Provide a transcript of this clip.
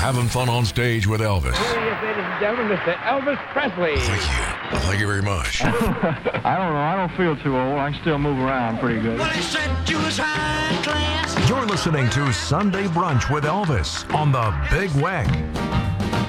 having fun on stage with Elvis. Here he is, ladies and gentlemen, Mr. Elvis Presley. Thank you. Thank you very much. I don't know. I don't feel too old. I can still move around pretty good. Well, he said you was high class. You're listening to Sunday Brunch with Elvis on the Big Wag.